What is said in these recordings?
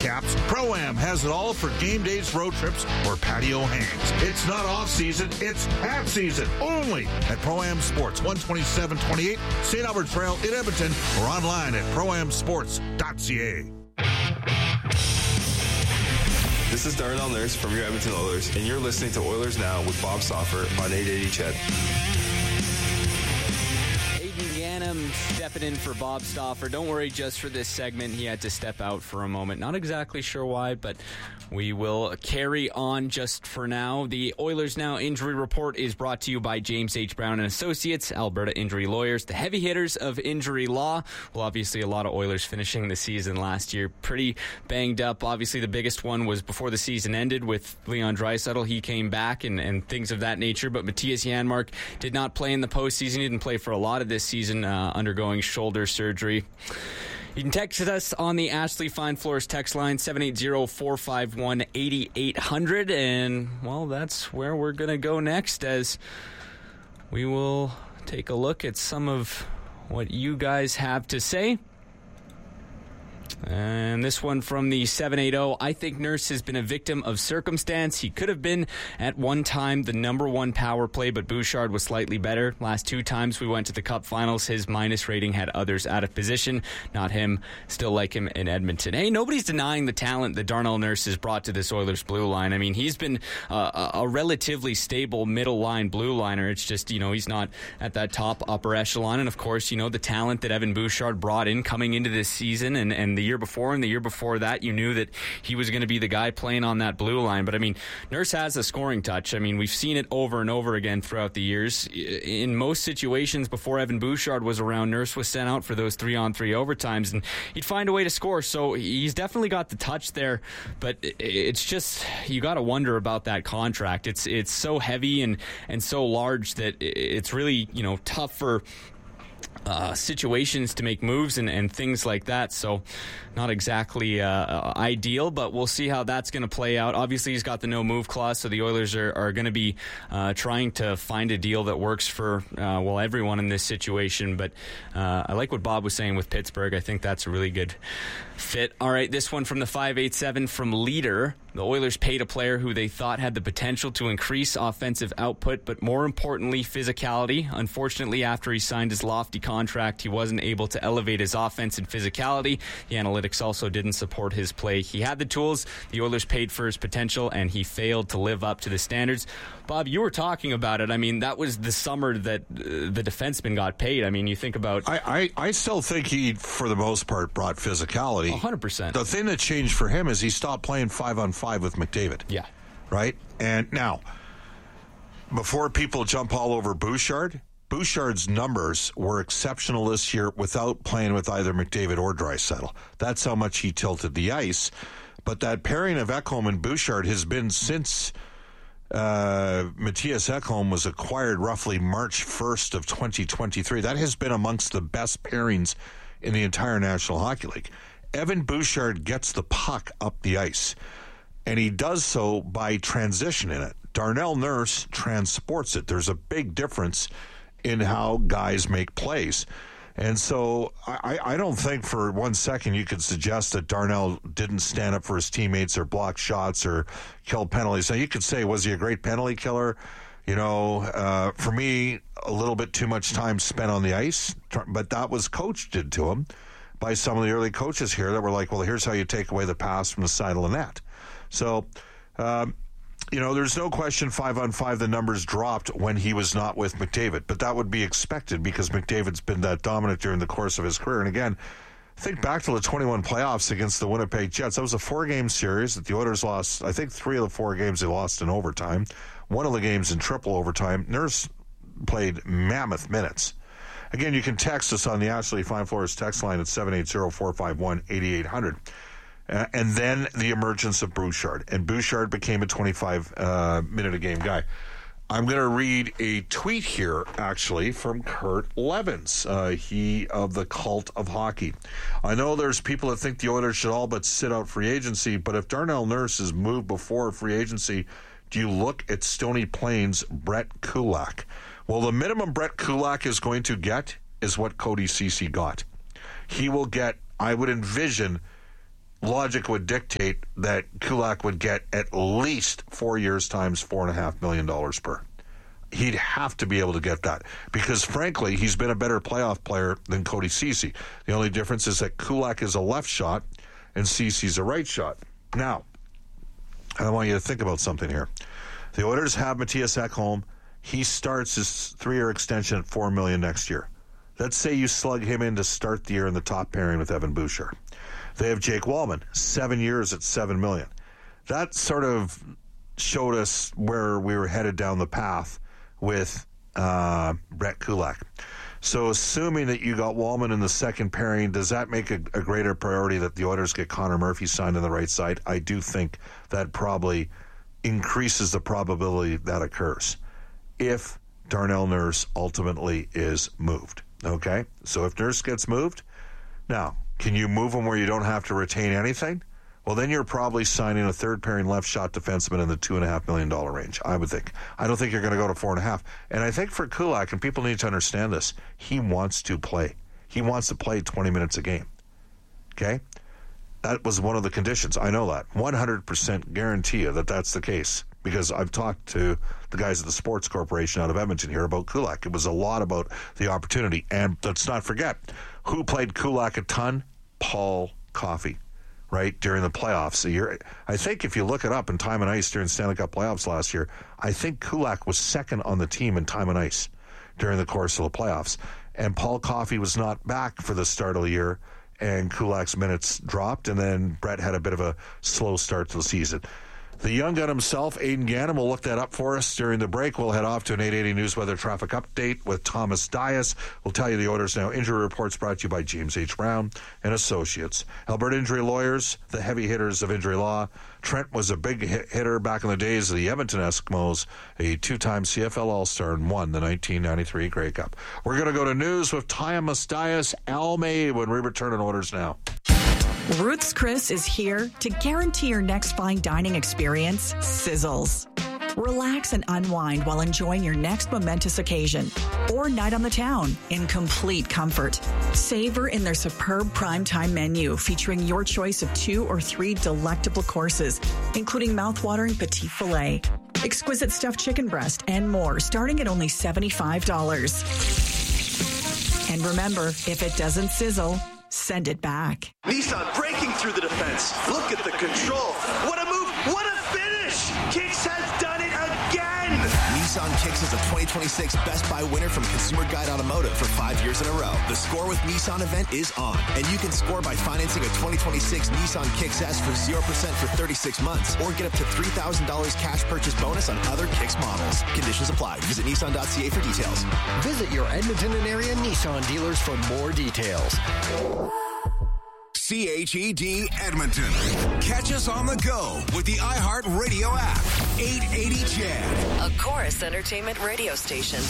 caps, Pro-Am has it all for game days, road trips, or patio hangs. It's not off-season, it's half-season, only at Pro-Am Sports, 12728 St. Albert Trail in Edmonton, or online at proamsports.ca. This is Darnell Nurse from your Edmonton Oilers, and you're listening to Oilers Now with Bob Stauffer on 880 CHED. Stepping in for Bob Stauffer. Don't worry, just for this segment, he had to step out for a moment. Not exactly sure why, but we will carry on just for now. The Oilers Now injury report is brought to you by James H. Brown & Associates, Alberta Injury Lawyers, the heavy hitters of injury law. Well, obviously, a lot of Oilers finishing the season last year pretty banged up. Obviously, the biggest one was before the season ended with Leon Draisaitl. He came back and things of that nature, but Matthias Janmark did not play in the postseason. He didn't play for a lot of this season, undergoing shoulder surgery. You can text us on the Ashley Fine Floors text line, 780-451-8800. And, well, that's where we're going to go next, as we will take a look at some of what you guys have to say. And this one from the 780, I think Nurse has been a victim of circumstance. He could have been at one time the number one power play, but Bouchard was slightly better. Last two times we went to the Cup Finals, his minus rating had others out of position. Not him. Still like him in Edmonton. Hey, nobody's denying the talent that Darnell Nurse has brought to this Oilers blue line. I mean, he's been a relatively stable middle line blue liner. It's just, he's not at that top upper echelon. And of course, the talent that Evan Bouchard brought in coming into this season and the year before and the year before that, you knew that he was going to be the guy playing on that blue line. But I mean, Nurse has a scoring touch. I mean, we've seen it over and over again throughout the years. In most situations before Evan Bouchard was around, Nurse was sent out for those 3-on-3 overtimes, and he'd find a way to score. So he's definitely got the touch there. But it's just, you got to wonder about that contract. It's so heavy and so large that it's really tough for situations to make moves and things like that. So not exactly ideal, but we'll see how that's going to play out. Obviously, he's got the no-move clause, so the Oilers are going to be trying to find a deal that works for, everyone in this situation. But I like what Bob was saying with Pittsburgh. I think that's a really good fit. All right, this one from the 587 from Leader. The Oilers paid a player who they thought had the potential to increase offensive output, but more importantly, physicality. Unfortunately, after he signed his lofty contract, he wasn't able to elevate his offense and physicality. The analytics also didn't support his play. He had the tools. The Oilers paid for his potential, and he failed to live up to the standards. Bob, you were talking about it. I mean, that was the summer that the defenseman got paid. I mean, you think about... I still think he, for the most part, brought physicality. 100%. The thing that changed for him is he stopped playing 5-on-5 with McDavid. Yeah. Right? And now, before people jump all over Bouchard, Bouchard's numbers were exceptional this year without playing with either McDavid or Draisaitl. That's how much he tilted the ice. But that pairing of Ekholm and Bouchard has been since Matthias Ekholm was acquired roughly March 1st of 2023. That has been amongst the best pairings in the entire National Hockey League. Evan Bouchard gets the puck up the ice, and he does so by transitioning it. Darnell Nurse transports it. There's a big difference in how guys make plays. And so I don't think for 1 second you could suggest that Darnell didn't stand up for his teammates or block shots or kill penalties. Now, you could say, was he a great penalty killer? For me, a little bit too much time spent on the ice, but that was coached into him by some of the early coaches here that were like, well, here's how you take away the pass from the side of the net. So, there's no question 5-on-5 the numbers dropped when he was not with McDavid, but that would be expected because McDavid's been that dominant during the course of his career. And again, think back to the 21 playoffs against the Winnipeg Jets. That was a 4-game series that the Oilers lost. I think 3 of the 4 games they lost in overtime. 1 of the games in triple overtime. Nurse played mammoth minutes. Again, you can text us on the Ashley Fine Floors text line at 780-451-8800. And then the emergence of Bouchard. And Bouchard became a 25-minute-a-game guy. I'm going to read a tweet here, actually, from Kurt Levens, he of the Cult of Hockey. I know there's people that think the Oilers should all but sit out free agency, but if Darnell Nurse is moved before free agency, do you look at Stony Plains' Brett Kulak? Well, the minimum Brett Kulak is going to get is what Cody Ceci got. He will get, I would envision, logic would dictate that Kulak would get at least 4 years times $4.5 million per. He'd have to be able to get that because, frankly, he's been a better playoff player than Cody Ceci. The only difference is that Kulak is a left shot and Ceci's a right shot. Now, I want you to think about something here. The Oilers have Matthias Ekholm. He starts his 3-year extension at $4 million next year. Let's say you slug him in to start the year in the top pairing with Evan Bouchard. They have Jake Wallman, 7 years at $7 million. That sort of showed us where we were headed down the path with Brett Kulak. So assuming that you got Wallman in the second pairing, does that make a greater priority that the Oilers get Connor Murphy signed on the right side? I do think that probably increases the probability that occurs if Darnell Nurse ultimately is moved. Okay? So if Nurse gets moved, now, can you move him where you don't have to retain anything? Well, then you're probably signing a third pairing left shot defenseman in the $2.5 million range, I would think. I don't think you're going to go to 4.5. And I think for Kulak, and people need to understand this, he wants to play. He wants to play 20 minutes a game. Okay? That was one of the conditions. I know that. 100% guarantee you that that's the case because I've talked to the guys at the Sports Corporation out of Edmonton here about Kulak. It was a lot about the opportunity. And let's not forget, who played Kulak a ton? Paul Coffey. Right, during the playoffs. I think if you look it up in time and ice during Stanley Cup playoffs last year, I think Kulak was second on the team in time and ice during the course of the playoffs. And Paul Coffey was not back for the start of the year, and Kulak's minutes dropped, and then Brett had a bit of a slow start to the season. The young gun himself, Aidan Gannon, will look that up for us during the break. We'll head off to an 880 News Weather Traffic Update with Thomas Dias. We'll tell you the Oilers Now injury reports brought to you by James H. Brown and Associates. Alberta Injury Lawyers, the heavy hitters of injury law. Trent was a big hitter back in the days of the Edmonton Eskimos, a 2-time CFL All-Star and won the 1993 Grey Cup. We're going to go to news with Thomas Dias, Al May, when we return on Oilers Now. Ruth's Chris is here to guarantee your next fine dining experience sizzles. Relax and unwind while enjoying your next momentous occasion or night on the town in complete comfort. Savor in their superb primetime menu featuring your choice of 2 or 3 delectable courses, including mouth-watering petite filet, exquisite stuffed chicken breast, and more, starting at only $75. And remember, if it doesn't sizzle, send it back. Nissan breaking through the defense. Look at the control. What a move. What a finish. Kicks has done it again. Nissan Kicks is a 2026 Best Buy winner from Consumer Guide Automotive for 5 years in a row. The Score with Nissan event is on, and you can score by financing a 2026 Nissan Kicks S for 0% for 36 months, or get up to $3,000 cash purchase bonus on other Kicks models. Conditions apply. Visit Nissan.ca for details. Visit your Edmonton and area Nissan dealers for more details. CHED Edmonton. Catch us on the go with the iHeartRadio app. 880 CHED. A Chorus Entertainment radio station.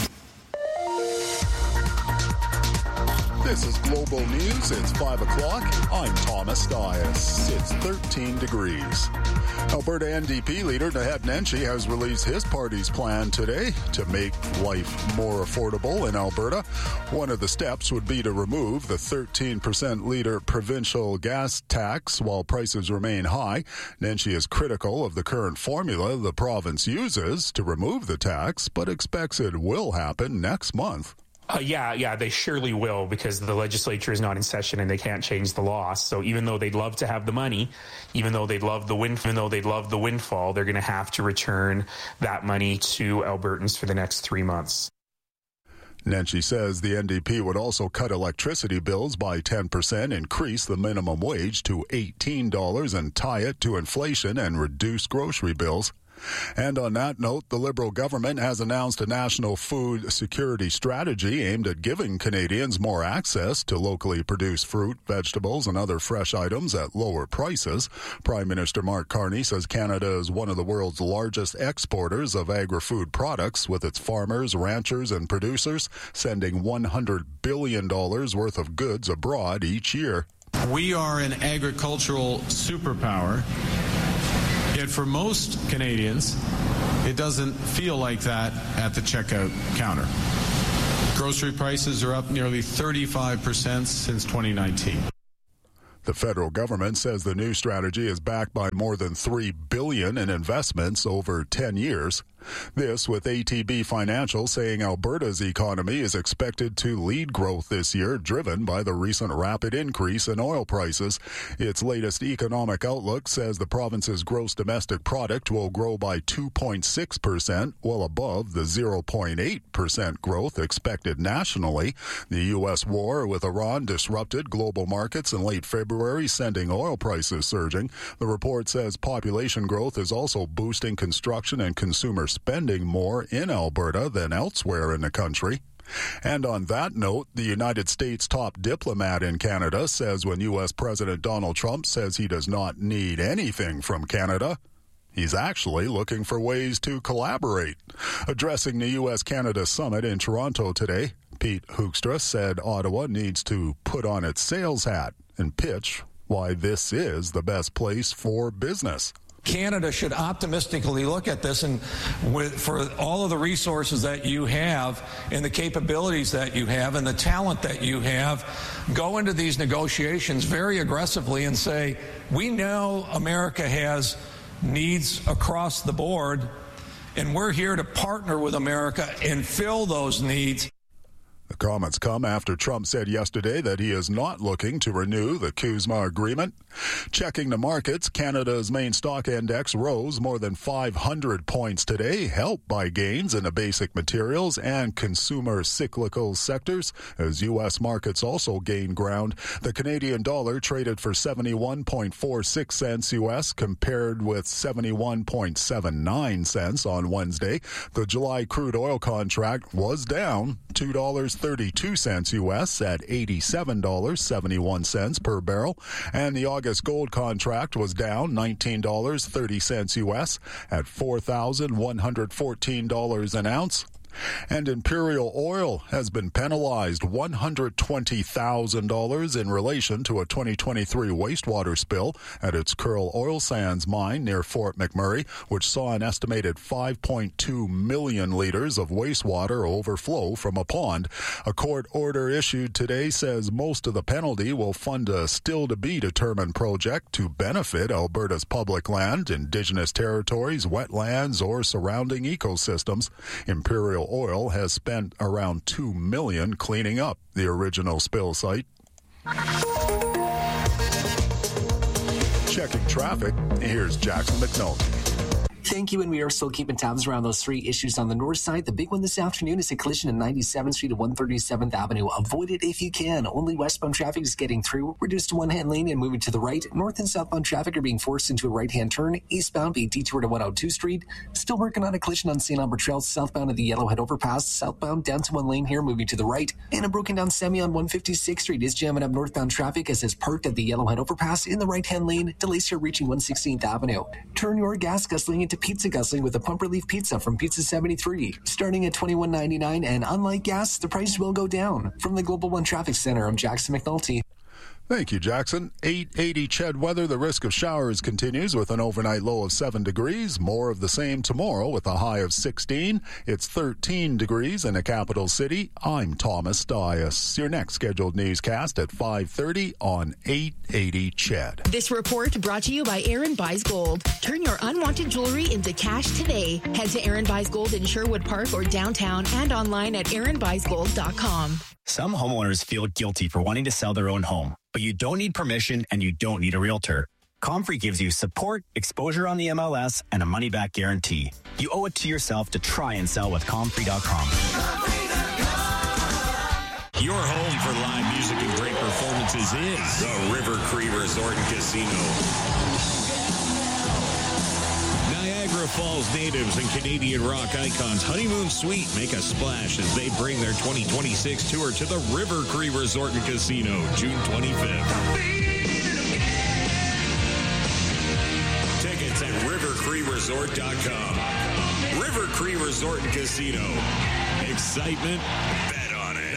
This is Global News. It's 5 o'clock. I'm Thomas Dias. It's 13 degrees. Alberta NDP leader Naheed Nenshi has released his party's plan today to make life more affordable in Alberta. One of the steps would be to remove the 13% leader provincial gas tax while prices remain high. Nenshi is critical of the current formula the province uses to remove the tax, but expects it will happen next month. Yeah, they surely will, because the legislature is not in session and they can't change the law. So even though they'd love to have the money, even though they'd love the windfall, they're going to have to return that money to Albertans for the next 3 months. Nenshi says the NDP would also cut electricity bills by 10%, increase the minimum wage to $18 and tie it to inflation and reduce grocery bills. And on that note, the Liberal government has announced a national food security strategy aimed at giving Canadians more access to locally produced fruit, vegetables, and other fresh items at lower prices. Prime Minister Mark Carney says Canada is one of the world's largest exporters of agri-food products, with its farmers, ranchers, and producers sending $100 billion worth of goods abroad each year. We are an agricultural superpower. Yet for most Canadians, it doesn't feel like that at the checkout counter. Grocery prices are up nearly 35% since 2019. The federal government says the new strategy is backed by more than $3 billion in investments over 10 years. This with ATB Financial saying Alberta's economy is expected to lead growth this year, driven by the recent rapid increase in oil prices. Its latest economic outlook says the province's gross domestic product will grow by 2.6%, well above the 0.8% growth expected nationally. The U.S. war with Iran disrupted global markets in late February, sending oil prices surging. The report says population growth is also boosting construction and consumer spending more in Alberta than elsewhere in the country. And on that note, the United States top diplomat in Canada says when U.S. President Donald Trump says he does not need anything from Canada, he's actually looking for ways to collaborate. Addressing the U.S.-Canada summit in Toronto today, Pete Hoekstra said Ottawa needs to put on its sales hat and pitch why this is the best place for business. Canada should optimistically look at this, and for all of the resources that you have and the capabilities that you have and the talent that you have, go into these negotiations very aggressively and say, we know America has needs across the board, and we're here to partner with America and fill those needs. The comments come after Trump said yesterday that he is not looking to renew the CUSMA agreement. Checking the markets, Canada's main stock index rose more than 500 points today, helped by gains in the basic materials and consumer cyclical sectors, as U.S. markets also gained ground. The Canadian dollar traded for 71.46 cents U.S. compared with 71.79 cents on Wednesday. The July crude oil contract was down $2.32 U.S. at $87.71 per barrel, and the August gold contract was down $19.30 U.S. at $4,114 an ounce. And Imperial Oil has been penalized $120,000 in relation to a 2023 wastewater spill at its Kearl Oil Sands mine near Fort McMurray, which saw an estimated 5.2 million liters of wastewater overflow from a pond. A court order issued today says most of the penalty will fund a still-to-be-determined project to benefit Alberta's public land, Indigenous territories, wetlands, or surrounding ecosystems. Imperial Oil has spent around $2 million cleaning up the original spill site. Checking traffic, here's Jackson McNulty. Thank you, and we are still keeping tabs around those three issues on the north side. The big one this afternoon is a collision at 97th Street at 137th Avenue. Avoid it if you can. Only westbound traffic is getting through. Reduced to one-hand lane and moving to the right. North and southbound traffic are being forced into a right-hand turn. Eastbound being detoured to 102 Street. Still working on a collision on St. Albert Trail, southbound at the Yellowhead Overpass. Southbound down to one lane here, moving to the right. And a broken down semi on 156th Street is jamming up northbound traffic as it's parked at the Yellowhead Overpass in the right-hand lane. Delays here reaching 116th Avenue. Turn your gas guzzling into pizza guzzling with a pump relief pizza from Pizza 73, starting at $21.99, and unlike gas, the price will go down. From the Global One Traffic Center, I'm Jackson McNulty. Thank you, Jackson. 880 Ched weather. The risk of showers continues with an overnight low of 7 degrees. More of the same tomorrow with a high of 16. It's 13 degrees in the capital city. I'm Thomas Dias. Your next scheduled newscast at 5:30 on 880 Ched. This report brought to you by Aaron Buys Gold. Turn your unwanted jewelry into cash today. Head to Aaron Buys Gold in Sherwood Park or downtown and online at aaronbuysgold.com. Some homeowners feel guilty for wanting to sell their own home, but you don't need permission and you don't need a realtor. Comfrey gives you support, exposure on the MLS, and a money-back guarantee. You owe it to yourself to try and sell with Comfrey.com. Your home for live music and great performances is the River Cree Resort and Casino. Niagara Falls natives and Canadian rock icons Honeymoon Suite make a splash as they bring their 2026 tour to the River Cree Resort and Casino, June 25th. Tickets at rivercreeresort.com. River Cree Resort and Casino. Excitement? Bet on it.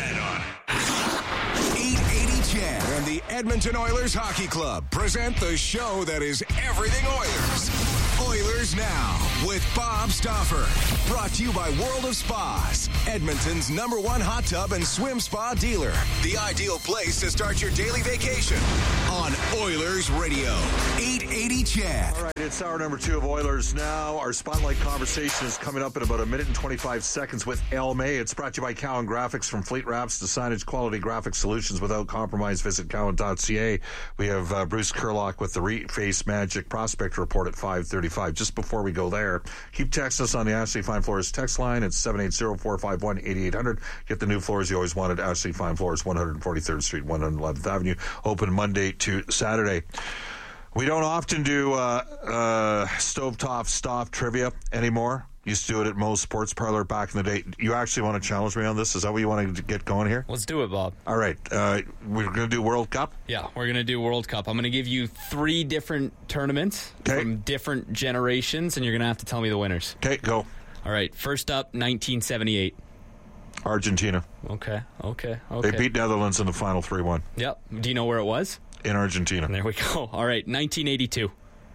880 Ched and the Edmonton Oilers Hockey Club present the show that is everything Oilers. Oilers Now with Bob Stauffer. Brought to you by World of Spas, Edmonton's #1 hot tub and swim spa dealer. The ideal place to start your daily vacation on Oilers Radio. 880 CHED. All right, it's hour number 2 of Oilers Now. Our Spotlight conversation is coming up in about a minute and 25 seconds with El May. It's brought to you by Cowan Graphics. From fleet wraps to signage, quality graphic solutions without compromise. Visit cowan.ca. We have Bruce Kurlock with the Reface Magic Prospect Report at 5:35. Just before we go there, keep texting us on the Ashley Fine Floors text line. It's 780-451-8800. Get the new floors you always wanted. Ashley Fine Floors, 143rd Street, 111th Avenue. Open Monday to Saturday. We don't often do stovetop stuff trivia anymore. Used to do it at Moe's Sports Parlor back in the day. You actually want to challenge me on this? Is that what you want to get going here? Let's do it, Bob. All right. We're going to do World Cup? Yeah, we're going to do World Cup. I'm going to give you 3 different tournaments from different generations, and you're going to have to tell me the winners. Okay, go. All right. First up, 1978. Argentina. Okay. They beat Netherlands in the final 3-1. Yep. Do you know where it was? In Argentina. There we go. All right. 1982.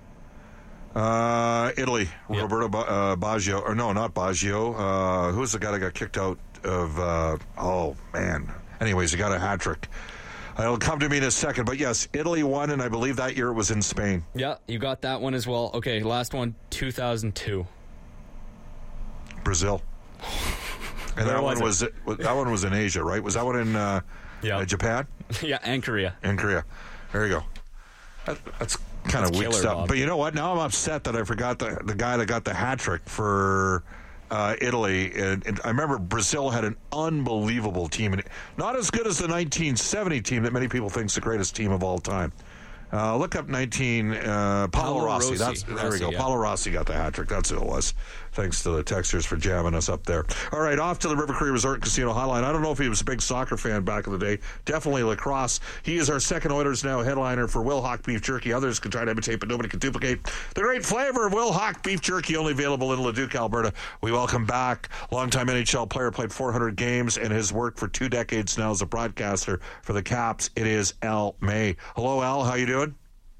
Italy. Yep. Roberto Baggio. Or no, not Baggio. Who's the guy that got kicked out of... oh, man. Anyways, he got a hat trick. It'll come to me in a second. But yes, Italy won, and I believe that year it was in Spain. Yeah, you got that one as well. Okay, last one, 2002. Brazil. And that one was in Asia, right? Was that one in Japan? Yeah, and Korea. There you go. That's kind of weak stuff. Bob. But you know what? Now I'm upset that I forgot the guy that got the hat trick for Italy. And I remember Brazil had an unbelievable team. And not as good as the 1970 team that many people think is the greatest team of all time. Look up Paolo Rossi. There we go. Yeah. Paolo Rossi got the hat trick. That's who it was. Thanks to the texters for jamming us up there. All right, off to the River Cree Resort Casino Hotline. I don't know if he was a big soccer fan back in the day. Definitely lacrosse. He is our second Oilers Now headliner for Will Hawk Beef Jerky. Others can try to imitate, but nobody can duplicate the great flavor of Will Hawk Beef Jerky, only available in Leduc, Alberta. We welcome back longtime NHL player, played 400 games, and has worked for 2 decades now as a broadcaster for the Caps. It is El May. Hello, Al. How you doing?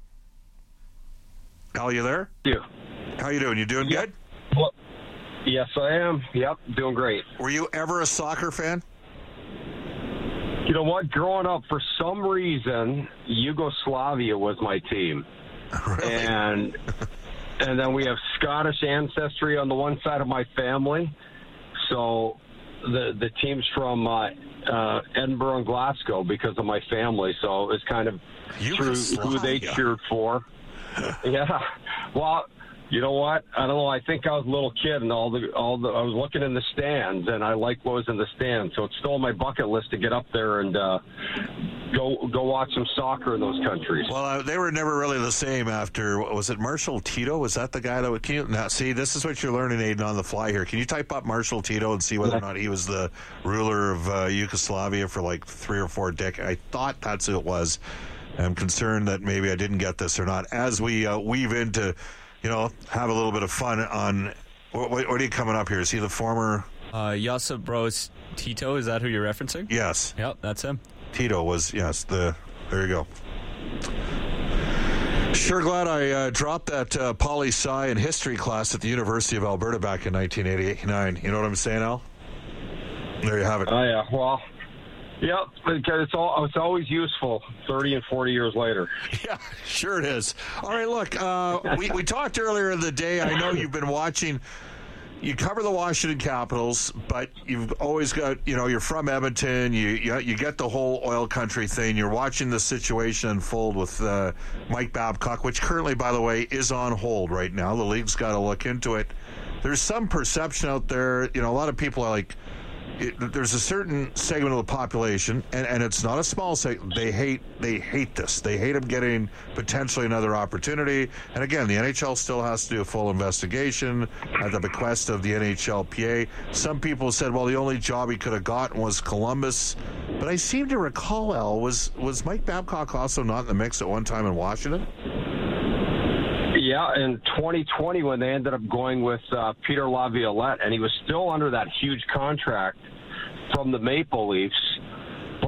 Al, you there? Yeah. How you doing? You doing good? Well, yes, I am. Yep, doing great. Were you ever a soccer fan? You know what? Growing up, for some reason, Yugoslavia was my team. Really? And then we have Scottish ancestry on the one side of my family. So the team's from Edinburgh and Glasgow because of my family. So it's kind of through who they cheered for. Yeah. Well, you know what? I don't know. I think I was a little kid, and I was looking in the stands, and I liked what was in the stands. So it's still on my bucket list to get up there and go watch some soccer in those countries. Well, they were never really the same after. Was it Marshall Tito? Was that the guy that would? Can you, now, see, this is what you're learning, Aiden, on the fly here. Can you type up Marshall Tito and see whether or not he was the ruler of Yugoslavia for like 3 or 4 decades? I thought that's who it was. I'm concerned that maybe I didn't get this or not. As we weave into, have a little bit of fun on, what are you coming up here? Is he the former? Josip Broz Tito, is that who you're referencing? Yes. Yep, that's him. Tito was, yes, there you go. Sure glad I dropped that poli-sci and history class at the University of Alberta back in 1989. You know what I'm saying, Al? There you have it. Oh, yeah. Well... Yep, because it's always useful 30 and 40 years later. Yeah, sure it is. All right, look, we talked earlier in the day. I know you've been watching. You cover the Washington Capitals, but you've always got, you're from Edmonton. You get the whole oil country thing. You're watching the situation unfold with Mike Babcock, which currently, by the way, is on hold right now. The league's got to look into it. There's some perception out there. A lot of people are like, there's a certain segment of the population, and it's not a small segment. They hate this. They hate him getting potentially another opportunity. And again, the NHL still has to do a full investigation at the bequest of the NHLPA. Some people said, well, the only job he could have gotten was Columbus. But I seem to recall, Al, was Mike Babcock also not in the mix at one time in Washington? Yeah, in 2020 when they ended up going with Peter Laviolette, and he was still under that huge contract from the Maple Leafs. But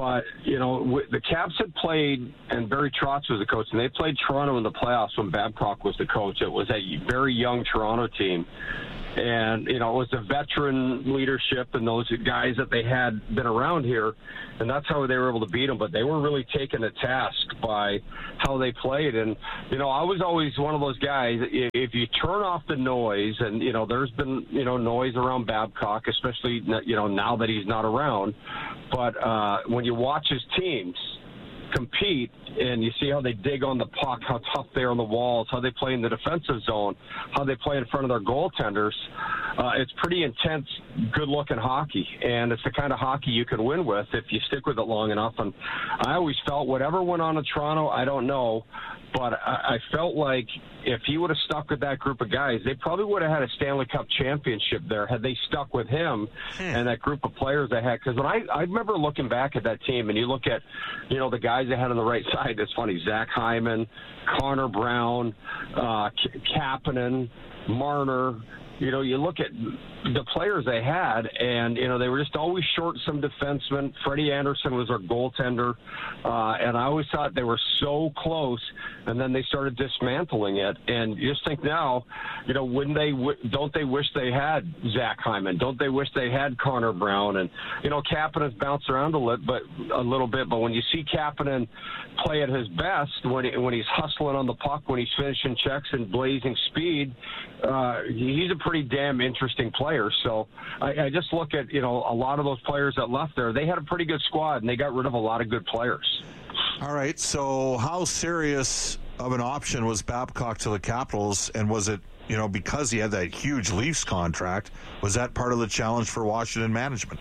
But, the Caps had played, and Barry Trotz was the coach, and they played Toronto in the playoffs when Babcock was the coach. It was a very young Toronto team. And, it was the veteran leadership and those guys that they had been around here, and that's how they were able to beat them. But they were really taken to task by how they played. And, I was always one of those guys, if you turn off the noise, and, there's been, noise around Babcock, especially, now that he's not around. But when you watch his teams compete and you see how they dig on the puck, how tough they are on the walls, how they play in the defensive zone, how they play in front of their goaltenders, it's pretty intense, good-looking hockey. And it's the kind of hockey you can win with if you stick with it long enough. And I always felt whatever went on in Toronto, I don't know, but I felt like if he would have stuck with that group of guys, they probably would have had a Stanley Cup championship there had they stuck with him and that group of players they had. Because when I remember looking back at that team, and you look at, the guys they had on the right side, it's funny, Zach Hyman, Connor Brown, Kapanen, Marner. You look at the players they had, and, they were just always short some defensemen. Freddie Anderson was their goaltender, and I always thought they were so close, and then they started dismantling it. And you just think now, don't they wish they had Zach Hyman? Don't they wish they had Connor Brown? And, Kapanen's bounced around a little bit, but when you see Kapanen play at his best, when he's hustling on the puck, when he's finishing checks and blazing speed, he's a pretty damn interesting player. So I just look at, a lot of those players that left there, they had a pretty good squad, and they got rid of a lot of good players. All right, so how serious of an option was Babcock to the Capitals, and was it, because he had that huge Leafs contract, was that part of the challenge for Washington management?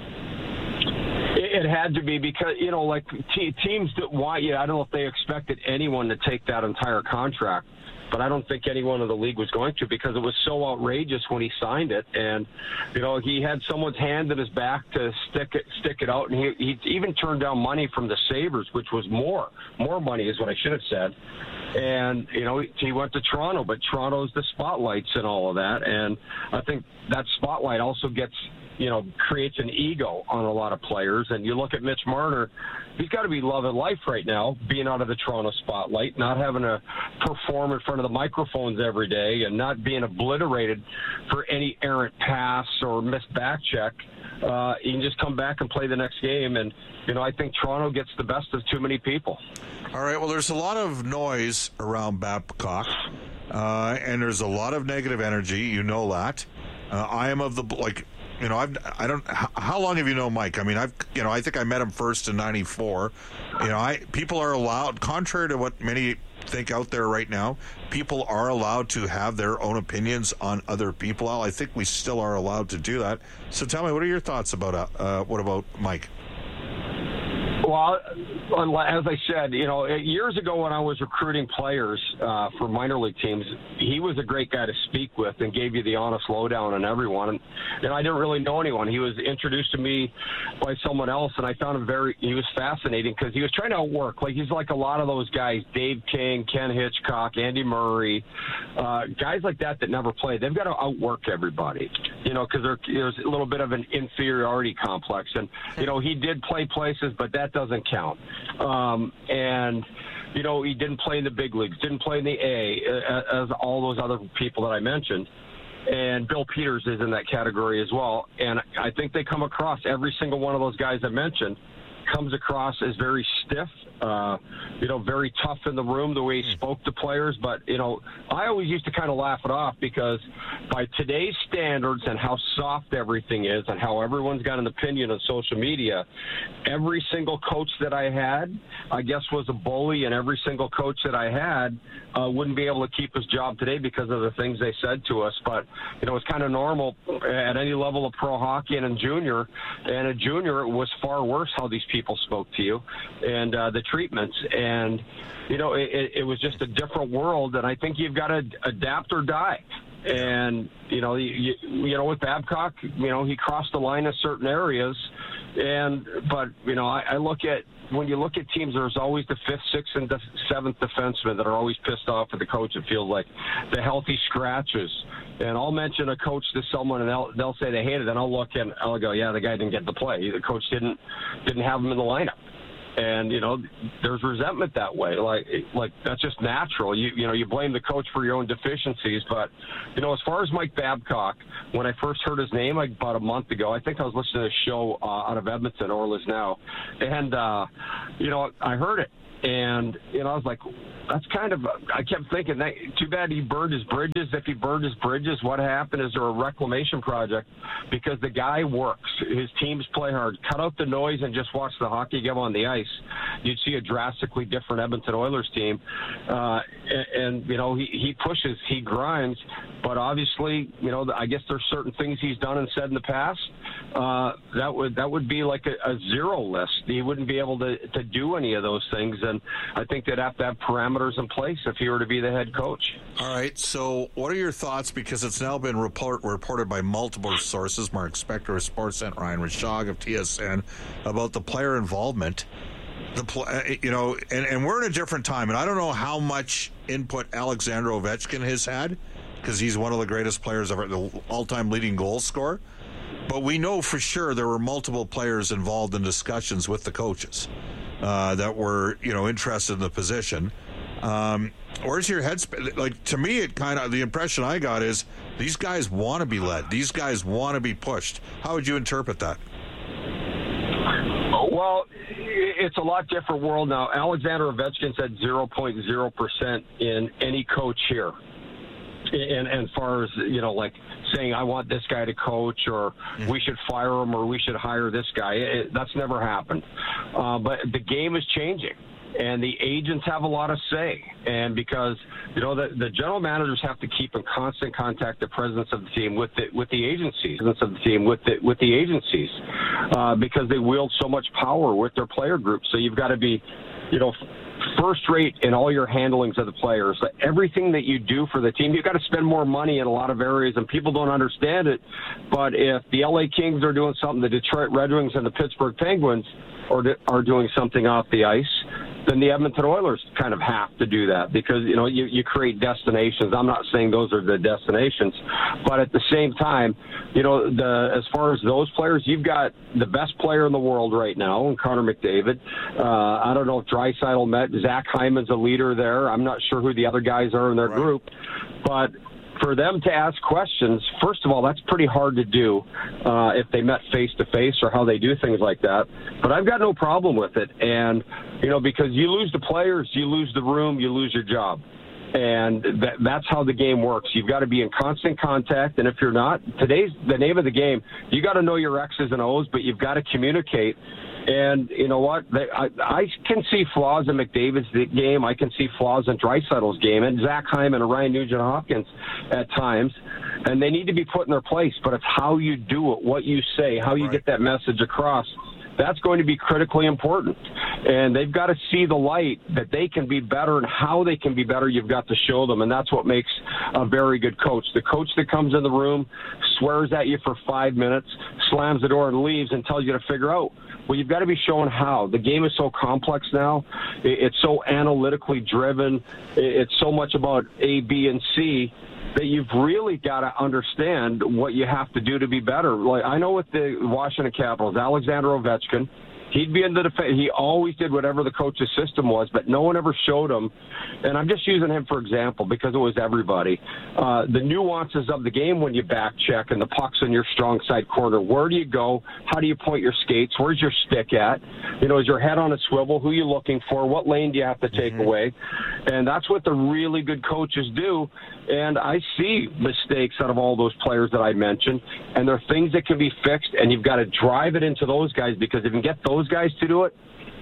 It had to be because, teams that want you, I don't know if they expected anyone to take that entire contract. But I don't think anyone in the league was going to, because it was so outrageous when he signed it. And, he had someone's hand in his back to stick it out. And he even turned down money from the Sabres, which was more money is what I should have said. And, he went to Toronto, but Toronto's the spotlights and all of that. And I think that spotlight also creates an ego on a lot of players. And you look at Mitch Marner, he's got to be loving life right now, being out of the Toronto spotlight, not having to perform in front of the microphones every day, and not being obliterated for any errant pass or missed back check. He can just come back and play the next game. And, I think Toronto gets the best of too many people. All right, well, there's a lot of noise around Babcock, and there's a lot of negative energy. You know that. I am of the, how long have you known Mike? I mean, I think I met him first in '94. People are allowed, contrary to what many think out there right now, people are allowed to have their own opinions on other people. I think we still are allowed to do that. So tell me, what are your thoughts about what about Mike? Well, as I said, years ago when I was recruiting players for minor league teams, he was a great guy to speak with and gave you the honest lowdown on everyone. And I didn't really know anyone. He was introduced to me by someone else, and I found him he was fascinating because he was trying to outwork. He's like a lot of those guys, Dave King, Ken Hitchcock, Andy Murray, guys like that never play. They've got to outwork everybody, because there's a little bit of an inferiority complex. And, he did play places, but that doesn't count. And, he didn't play in the big leagues, didn't play in the A, as all those other people that I mentioned. And Bill Peters is in that category as well. And I think they come across, every single one of those guys I mentioned comes across as very stiff, very tough in the room, the way he spoke to players. But, I always used to kind of laugh it off, because by today's standards and how soft everything is and how everyone's got an opinion on social media, every single coach that I had, I guess, was a bully, and every single coach that I had wouldn't be able to keep his job today because of the things they said to us. But, it's kind of normal at any level of pro hockey and in junior. And in junior, it was far worse how these people spoke to you and the treatments. And, it was just a different world. And I think you've got to adapt or die. And, you know, with Babcock, you know, he crossed the line in certain areas. But, you know, I look at, when you look at teams, there's always the 5th, 6th, and 7th defensemen that are always pissed off at the coach. It feels like the healthy scratches. And I'll mention a coach to someone, and they'll say they hate it. And I'll look and I'll go, yeah, the guy didn't get the play. The coach didn't have him in the lineup. And, you know, there's resentment that way. Like that's just natural. You know, you blame the coach for your own deficiencies. But, you know, as far as Mike Babcock, when I first heard his name about a month ago, I think I was listening to a show out of Edmonton, Oilers Now. And, you know, I heard it. And, you know, I was like, that's kind of, I kept thinking, that, too bad he burned his bridges. If he burned his bridges, what happened? Is there a reclamation project? Because the guy works. His teams play hard. Cut out the noise and just watch the hockey game on the ice. You'd see a drastically different Edmonton Oilers team. And you know, he pushes, he grinds. But obviously, you know, I guess there's certain things he's done and said in the past. That would be like a zero list. He wouldn't be able to do any of those things. And I think they'd have to have parameters in place if he were to be the head coach. All right, so what are your thoughts, because it's now been reported by multiple sources, Mark Spector of Sportsnet, Ryan Rishaug of TSN, about the player involvement. You know, and we're in a different time, and I don't know how much input Alexander Ovechkin has had, because he's one of the greatest players ever, the all-time leading goal scorer. But we know for sure there were multiple players involved in discussions with the coaches that were, you know, interested in the position. Where's your headspace? Like, to me, it kind of, the impression I got is these guys want to be led. These guys want to be pushed. How would you interpret that? Well, it's a lot different world now. Alexander Ovechkin said 0.0% in any coach here. And as far as, you know, like saying, I want this guy to coach, or we should fire him, or we should hire this guy. That's never happened. But the game is changing, and the agents have a lot of say. And because, you know, the general managers have to keep in constant contact the presidents of the team with the agencies, because they wield so much power with their player group. So you've got to be, you know, first rate in all your handlings of the players. Everything that you do for the team, you've got to spend more money in a lot of areas, and people don't understand it. But if the LA Kings are doing something, the Detroit Red Wings and the Pittsburgh Penguins are doing something off the ice, then the Edmonton Oilers kind of have to do that, because, you know, you create destinations. I'm not saying those are the destinations, but at the same time, you know, as far as those players, you've got the best player in the world right now, Connor McDavid. I don't know if Draisaitl met. Zach Hyman's a leader there. I'm not sure who the other guys are in their group, but for them to ask questions, first of all, that's pretty hard to do if they met face-to-face, or how they do things like that. But I've got no problem with it. And, you know, because you lose the players, you lose the room, you lose your job. And that's how the game works. You've got to be in constant contact. And if you're not, today's the name of the game. You got to know your X's and O's, but you've got to communicate. And you know what? I can see flaws in McDavid's game. I can see flaws in Draisaitl's game, and Zach Hyman and Ryan Nugent-Hopkins at times. And they need to be put in their place. But it's how you do it, what you say, how you get that message across. That's going to be critically important. And they've got to see the light that they can be better, and how they can be better, you've got to show them. And that's what makes a very good coach. The coach that comes in the room, swears at you for 5 minutes, slams the door and leaves, and tells you to figure out. Well, you've got to be shown how. The game is so complex now. It's so analytically driven. It's so much about A, B, and C that you've really got to understand what you have to do to be better. Like, I know with the Washington Capitals, Alexander Ovechkin, he'd be in the defense. He always did whatever the coach's system was, but no one ever showed him. And I'm just using him for example because it was everybody. The nuances of the game when you back check and the puck's in your strong side corner. Where do you go? How do you point your skates? Where's your stick at? You know, is your head on a swivel? Who are you looking for? What lane do you have to take away? And that's what the really good coaches do. And I see mistakes out of all those players that I mentioned, and there are things that can be fixed, and you've got to drive it into those guys, because if you can get those guys to do it,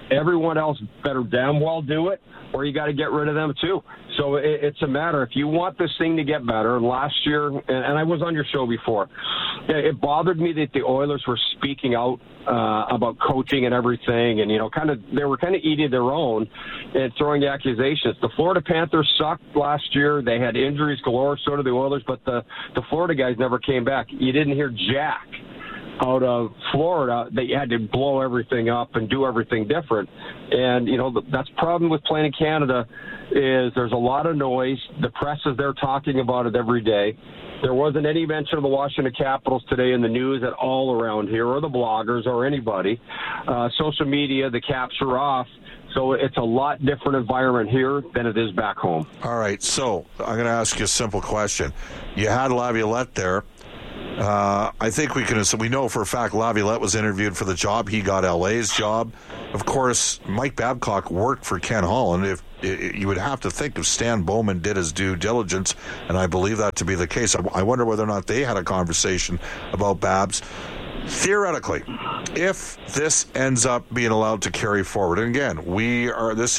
everyone else better damn well do it, or you got to get rid of them too. So it's a matter, if you want this thing to get better, and last year, and I was on your show before, it bothered me that the Oilers were speaking out about coaching and everything, and, they were kind of eating their own and throwing the accusations. The Florida Panthers sucked last year. They had injuries galore, so did the Oilers, but the Florida guys never came back. You didn't hear jack out of Florida. They had to blow everything up and do everything different. And, that's the problem with playing in Canada is there's a lot of noise. The press is there talking about it every day. There wasn't any mention of the Washington Capitals today in the news at all around here, or the bloggers or anybody. Social media, the caps are off. So it's a lot different environment here than it is back home. All right, so I'm going to ask you a simple question. You had Laviolette there. I think we know for a fact Laviolette was interviewed for the job. He got LA's job. Of course, Mike Babcock worked for Ken Holland. If you would have to think if Stan Bowman did his due diligence, and I believe that to be the case. I wonder whether or not they had a conversation about Babs. Theoretically, if this ends up being allowed to carry forward, and again, this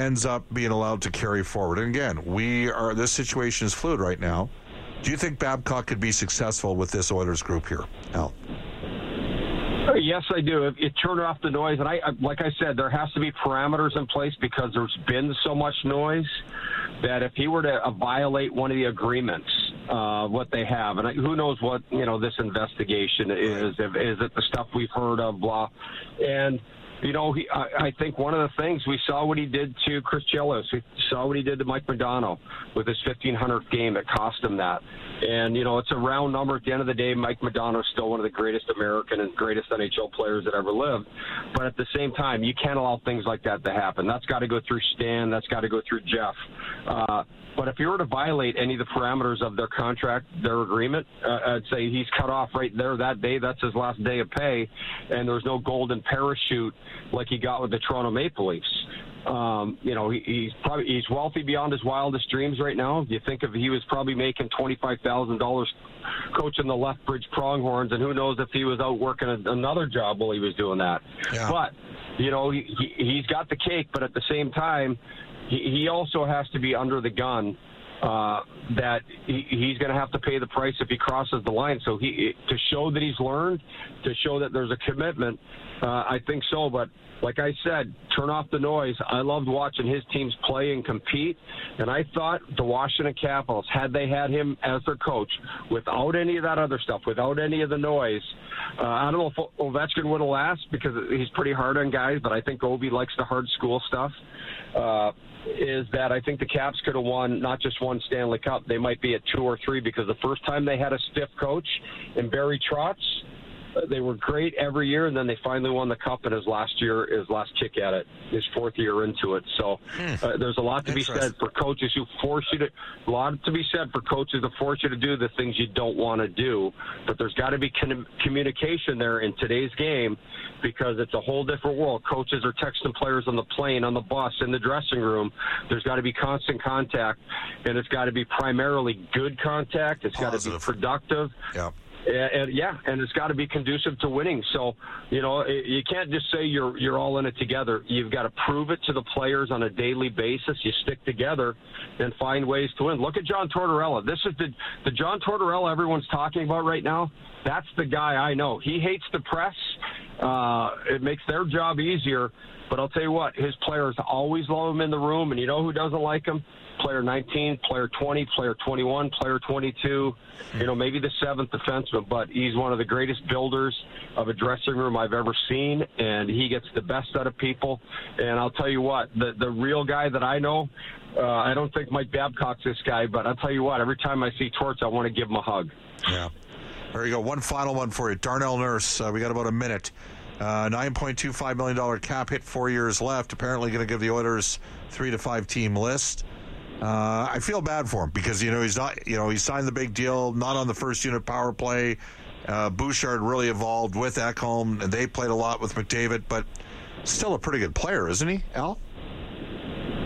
situation is fluid right now. Do you think Babcock could be successful with this Oilers group here, Al? Yes, I do. It turned off the noise, and like I said, there has to be parameters in place because there's been so much noise that if he were to violate one of the agreements, what they have, and who knows what this investigation is? Is it the stuff we've heard of? Blah, and. I think one of the things, we saw what he did to Chris Chelios. We saw what he did to Mike Modano with his 1,500th game. It cost him that. And, it's a round number. At the end of the day, Mike Modano is still one of the greatest American and greatest NHL players that ever lived. But at the same time, you can't allow things like that to happen. That's got to go through Stan. That's got to go through Jeff. But if you were to violate any of the parameters of their contract, their agreement, I'd say he's cut off right there that day. That's his last day of pay, and there's no golden parachute like he got with the Toronto Maple Leafs. He's wealthy beyond his wildest dreams right now. You think he was probably making $25,000 coaching the Lethbridge Pronghorns, and who knows if he was out working another job while he was doing that. Yeah. But he's got the cake, but at the same time, he also has to be under the gun that he's going to have to pay the price if he crosses the line. So to show that he's learned, to show that there's a commitment, I think so. But like I said, turn off the noise. I loved watching his teams play and compete, and I thought the Washington Capitals, had they had him as their coach, without any of that other stuff, without any of the noise, I don't know if Ovechkin would have lasted because he's pretty hard on guys, but I think Ovi likes the hard school stuff. Is that I think the Caps could have won not just one Stanley Cup, they might be at 2 or 3, because the first time they had a stiff coach in Barry Trotz, they were great every year, and then they finally won the Cup in his last kick at it, his 4th year into it. So there's a lot to be said for coaches who force you to do the things you don't want to do. But there's got to be communication there in today's game, because it's a whole different world. Coaches are texting players on the plane, on the bus, in the dressing room. There's got to be constant contact, and it's got to be primarily good contact. It's got to be productive. Yeah. And it's got to be conducive to winning. So, you can't just say you're all in it together. You've got to prove it to the players on a daily basis. You stick together and find ways to win. Look at John Tortorella. This is the John Tortorella everyone's talking about right now. That's the guy I know. He hates the press. It makes their job easier. But I'll tell you what, his players always love him in the room. And you know who doesn't like him? Player 19, player 20, player 21, player 22, maybe the 7th defenseman, but he's one of the greatest builders of a dressing room I've ever seen, and he gets the best out of people. And I'll tell you what, the real guy that I know, I don't think Mike Babcock's this guy, but I'll tell you what, every time I see Torts, I want to give him a hug. Yeah. There you go. One final one for you. Darnell Nurse, we got about a minute. $9.25 million cap hit, 4 years left. Apparently going to give the Oilers 3 to 5 team list. I feel bad for him because, he's not, he signed the big deal, not on the first unit power play. Bouchard really evolved with Ekholm, and they played a lot with McDavid, but still a pretty good player, isn't he, Al?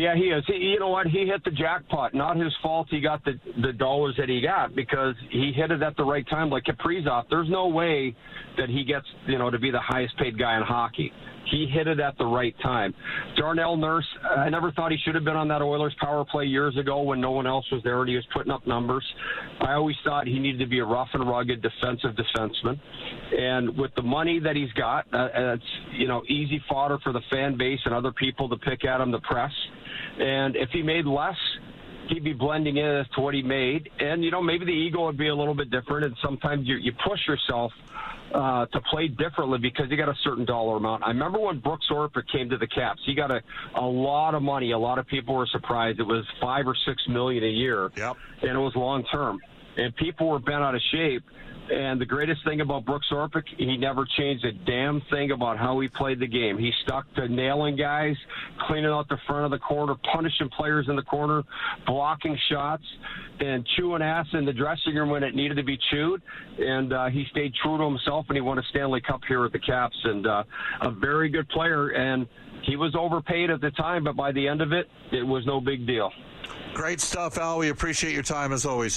Yeah, he is. You know what? He hit the jackpot. Not his fault he got the dollars that he got, because he hit it at the right time. Like Kaprizov, there's no way that he gets, to be the highest paid guy in hockey. He hit it at the right time. Darnell Nurse, I never thought he should have been on that Oilers power play years ago when no one else was there and he was putting up numbers. I always thought he needed to be a rough and rugged defensive defenseman. And with the money that he's got, it's, easy fodder for the fan base and other people to pick at him, the press. And if he made less, he'd be blending in as to what he made. And, maybe the ego would be a little bit different. And sometimes you push yourself to play differently because you got a certain dollar amount. I remember when Brooks Orpik came to the Caps, he got a lot of money. A lot of people were surprised. It was $5 or $6 million a year, yep. And it was long term. And people were bent out of shape. And the greatest thing about Brooks Orpik, he never changed a damn thing about how he played the game. He stuck to nailing guys, cleaning out the front of the corner, punishing players in the corner, blocking shots, and chewing ass in the dressing room when it needed to be chewed. And he stayed true to himself, and he won a Stanley Cup here at the Caps. And a very good player. And he was overpaid at the time, but by the end of it, it was no big deal. Great stuff, Al. We appreciate your time as always.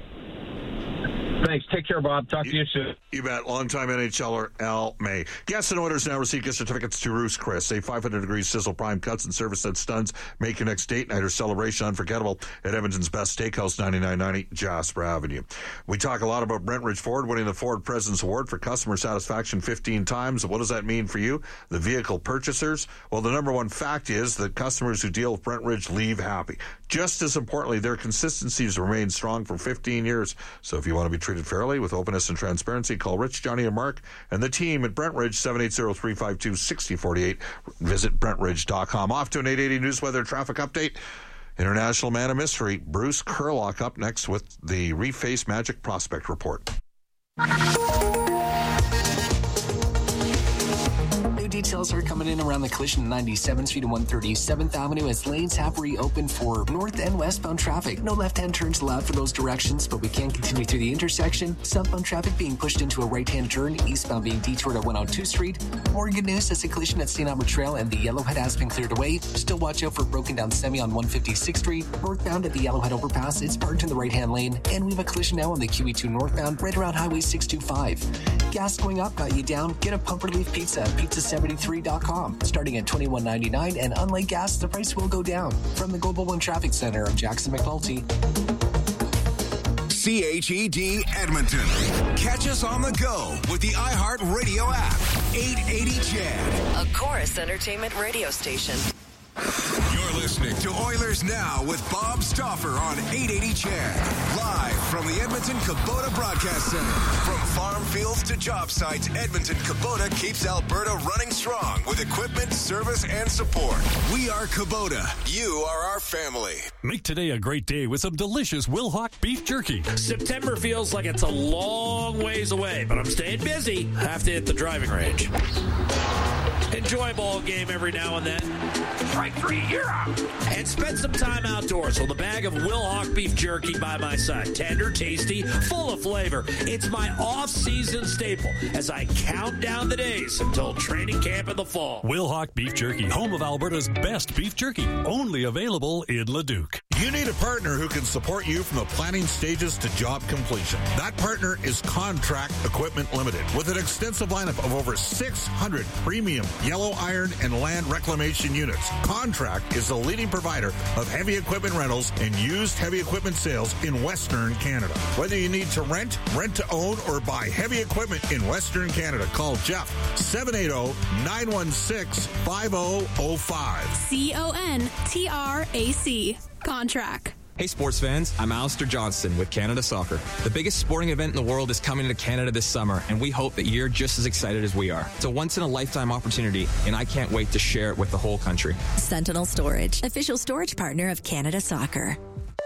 Thanks. Take care, Bob. Talk to you soon. You bet. Longtime NHLer Al May. Guests and Oilers now receive gift certificates to Ruth's Chris, a 500-degree sizzle prime cuts and service that stuns. Make your next date night or celebration unforgettable at Edmonton's Best Steakhouse, 9990 Jasper Avenue. We talk a lot about Brent Ridge Ford winning the Ford President's Award for customer satisfaction 15 times. What does that mean for you, the vehicle purchasers? Well, the number one fact is that customers who deal with Brent Ridge leave happy. Just as importantly, their consistency has remained strong for 15 years. So if you want to be treated fairly with openness and transparency, call Rich, Johnny, and Mark and the team at Brent Ridge, 780-352-6048. Visit BrentRidge.com. Off to an 880 News Weather Traffic Update. International Man of Mystery, Bruce Kurlock, up next with the Reface Magic Prospect Report. Details are coming in around the collision 97th Street and 137th Avenue as lanes have reopened for north and westbound traffic. No left-hand turns allowed for those directions, but we can continue through the intersection. Southbound traffic being pushed into a right-hand turn, eastbound being detoured at 102 Street. More good news as a collision at St. Albert Trail and the Yellowhead has been cleared away. Still watch out for broken down semi on 156th Street. Northbound at the Yellowhead overpass, it's parked in the right-hand lane. And we have a collision now on the QE2 northbound right around Highway 625. Gas going up got you down. Get a Pumper Leaf Pizza at pizza73.com. Starting at $21.99, and unlike gas, the price will go down. From the Global One Traffic Center, I'm Jackson McNulty. CHED Edmonton. Catch us on the go with the iHeartRadio app. 880 CHED. A Chorus Entertainment radio station. You're listening to Oilers Now with Bob Stauffer on 880 CHED. Live from the Edmonton Kubota Broadcast Center. From farm fields to job sites, Edmonton Kubota keeps Alberta running strong with equipment, service, and support. We are Kubota. You are our family. Make today a great day with some delicious Wilhauk beef jerky. September feels like it's a long ways away, but I'm staying busy. Have to hit the driving range. Enjoy a ball game every now and then. Strike three, you're out. And spend some time outdoors with a bag of Wilhauk beef jerky by my side. Tender, tasty, full of flavor. It's my off-season staple as I count down the days until training camp in the fall. Wilhauk beef jerky, home of Alberta's best beef jerky. Only available in Leduc. You need a partner who can support you from the planning stages to job completion. That partner is Contract Equipment Limited, with an extensive lineup of over 600 premium yellow iron and land reclamation units. Contract is the leading provider of heavy equipment rentals and used heavy equipment sales in Western Canada. Whether you need to rent to own, or buy heavy equipment in Western Canada, call Jeff 780-916-5005. CONTRAC. Contract. Hey sports fans, I'm Alistair Johnston with Canada Soccer. The biggest sporting event in the world is coming to Canada this summer, and we hope that you're just as excited as we are. It's a once-in-a-lifetime opportunity, and I can't wait to share it with the whole country. Sentinel Storage, official storage partner of Canada Soccer.